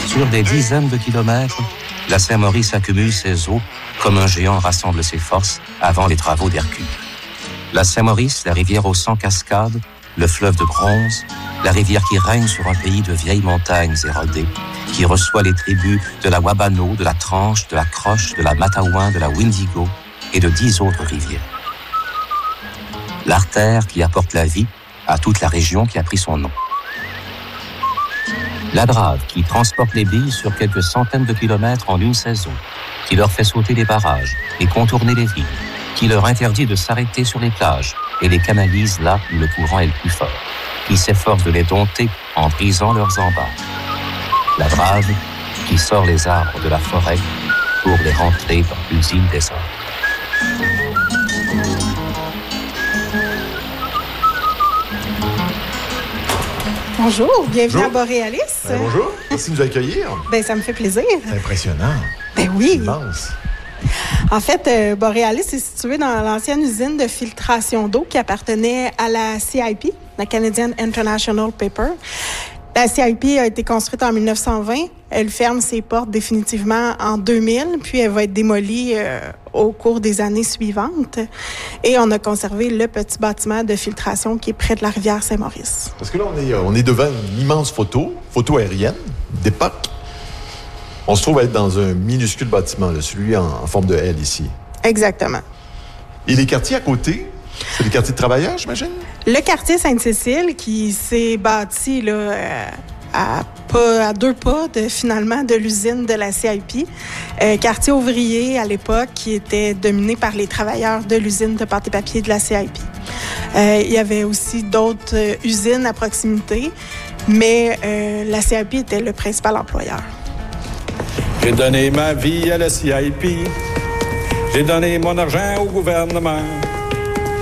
Sur des dizaines de kilomètres, la Saint-Maurice accumule ses eaux comme un géant rassemble ses forces avant les travaux d'Hercule. La Saint-Maurice, la rivière aux 100 cascades, le fleuve de bronze, la rivière qui règne sur un pays de vieilles montagnes érodées, qui reçoit les tribus de la Wabano, de la Tranche, de la Croche, de la Matawan, de la Windigo et de 10 autres rivières. L'artère qui apporte la vie à toute la région qui a pris son nom. La Drave qui transporte les billes sur quelques centaines de kilomètres en une saison, qui leur fait sauter les barrages et contourner les villes, qui leur interdit de s'arrêter sur les plages et les canalise là où le courant est le plus fort, qui s'efforce de les dompter en brisant leurs embâcles. La Drave qui sort les arbres de la forêt pour les rentrer dans l'usine des ors. Bonjour, bienvenue à Borealis. Bonjour, merci de nous accueillir. Ça me fait plaisir. C'est impressionnant. Oui. Immense. En fait, Borealis est situé dans l'ancienne usine de filtration d'eau qui appartenait à la CIP, la Canadian International Paper. La CIP a été construite en 1920. Elle ferme ses portes définitivement en 2000, puis elle va être démolie au cours des années suivantes. Et on a conservé le petit bâtiment de filtration qui est près de la rivière Saint-Maurice. Parce que là, on est devant une immense photo aérienne d'époque. On se trouve être dans un minuscule bâtiment, là, celui en forme de L ici. Exactement. Et les quartiers à côté, c'est des quartiers de travailleurs, j'imagine? Le quartier Sainte-Cécile qui s'est bâti là, à 2 pas de l'usine de la CIP. Quartier ouvrier à l'époque qui était dominé par les travailleurs de l'usine de pâte et papier de la CIP. Il y avait aussi d'autres usines à proximité, mais la CIP était le principal employeur. J'ai donné ma vie à la CIP. J'ai donné mon argent au gouvernement.